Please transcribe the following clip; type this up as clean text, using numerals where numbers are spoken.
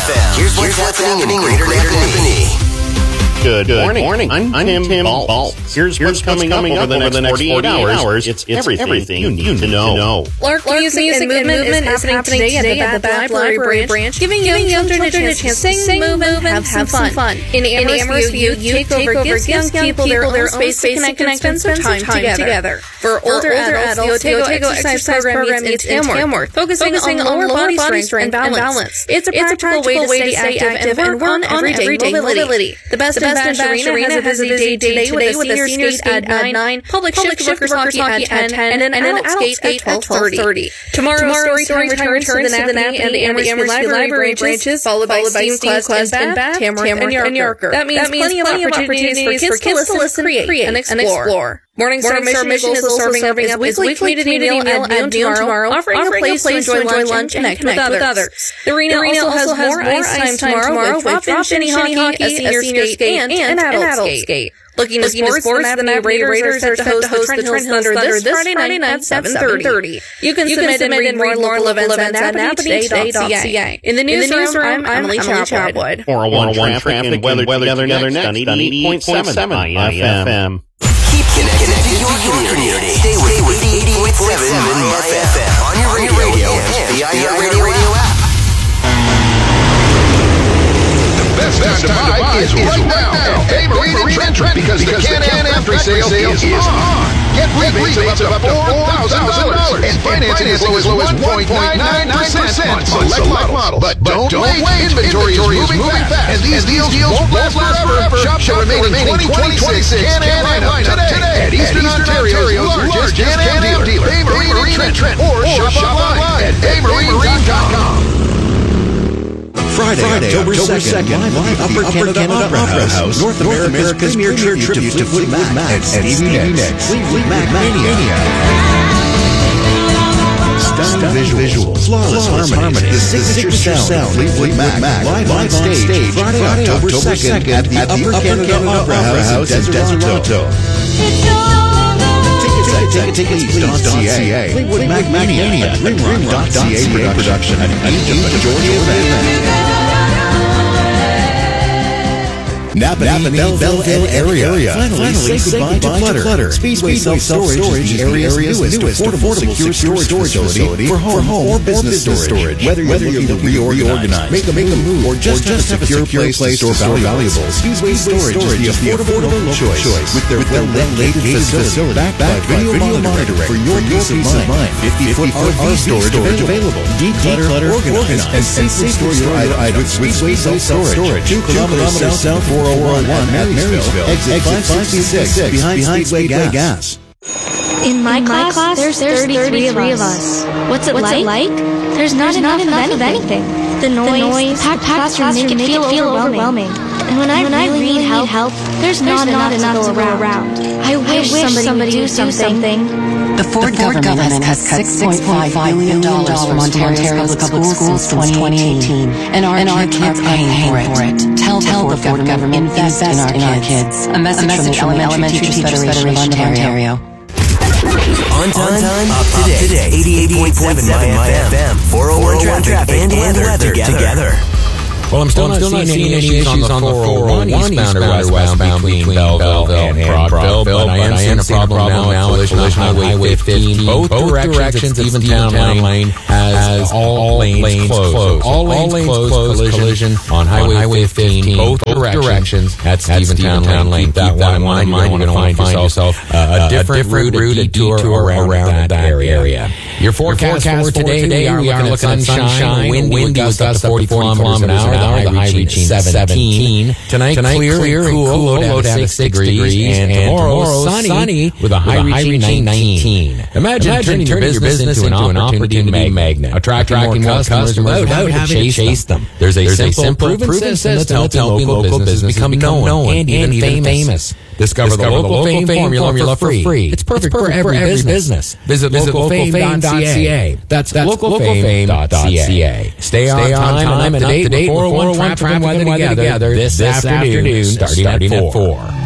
FM. Here's what's happening in Greater Anthony. Good morning. I'm Tim Balt. Here's what's coming up over the next 48 hours. It's everything you need to know. Lark Music and Movement is happening today at the Bath Library branch, giving young children a chance to sing, move, and have some fun. In Amherst View, Youth Takeover gives young people their own space to connect and spend some time together. For older adults, the Otego Exercise Program meets in Tamworth, focusing on lower body strength and balance. It's a practical way to stay active and work on everyday mobility. The Best and Bash Arena has a busy day today with a senior skate at 9, public shift workers hockey at 10, and an adult skate at 12:30. Tomorrow, Storytime returns to the Napanee and the Amherst Library branches, followed by Steam Quest in Bath, Tamworth, and Yarker. That means plenty of opportunities for kids to listen, create, and explore. Morningstar Mission is also serving up its weekly community meal at noon tomorrow, offering a place to enjoy lunch and connect with others. The arena also has more ice time tomorrow with drop-in shinny hockey, a senior skate, and an adult skate. Looking to sports, the Napanee Raiders are set to host the Trent Hills Thunder this Friday night at 7:30. You can submit and read more local events at napaneetoday.ca. In the newsroom, I'm Emily Chapwood. 401 traffic and weather together next on 88.7 IFM. Keep connected to your community. Stay with 88.7 IFM on your radio and the iHeartRadio app. The best time to buy is right now at Marine and Trent because the Can-Am Factory Sale is on. Get rebates of up to $4,000 and financing as low as 1.99% on select models. But don't wait, inventory is moving fast, and these deals won't last forever. Shop remaining 2026 Can-Am lineup today at Eastern Ontario's largest Can-Am dealer, Bay Marine and Trent, or shop online at baymarine.com. Friday, October 2nd, live at the Upper Canada Opera House, North America's premier tribute to Fleetwood Mac and Stevie Nicks. Fleetwood Mac Mania. Stunning visuals, flawless harmony, the signature sound of Fleetwood Mac, live on stage, Friday, October 2nd at the Upper Canada Opera House in Deserto. Tickets.ca. Fleetwood Mac Mania, Dreamrock.ca production, and each of the Georgia event. Napa Belleville area. Finally say goodbye to clutter. Speedway Self-Storage is the area's newest affordable secure storage facility for home or business storage. Whether you're looking to reorganize, make a move, or just have a secure place to store valuables, Speedway Storage is the affordable choice with their well-ventilated facility backed by video monitoring for your peace of mind. 50-foot RV storage available. Declutter, organize, and safely store your items with Speedway Self-Storage. 2 kilometers south 401 at Marysville, exit 566 behind Speedway Gas. In my class, there's 33 of us. What's it like? There's not enough of anything. The noise, packed classroom make it feel overwhelming. And when I really need help, there's not enough to go around. I wish somebody do something. The Ford government has cut $6.5 billion from Ontario's public schools since 2018, and our kids are paying for it. Tell the Ford government invest in our kids. A message from the Elementary Teachers Federation of Ontario. On time, up to date. 88.7 IFM, 401 traffic and weather together. Well, I'm still not seeing any issues on the 401 eastbound or westbound between Belleville and Brockville, but I am seeing a problem now with collision on Highway 15. Both directions at Steventown Lane has all lanes closed. All lanes closed, collision on Highway 15, both directions at Steventown Lane. Keep that one in mind. You're going to find yourself a different route, a detour around that area. Your forecast for today, we are looking at sunshine, windy gusts up to 40 kilometers an hour. The high reaching 17. Tonight clear and cool, low to 6 degrees. And tomorrow, sunny with a high reaching 19. Imagine turning your business into an opportunity magnet. Attracting more customers without having to chase them. There's a simple, proven system that's helping local business become known and even famous. Discover the local fame formula for free. It's perfect for every business. Visit localfame.ca. That's localfame.ca. Stay on time and up to date with 401 traffic and weather together this afternoon starting at 4.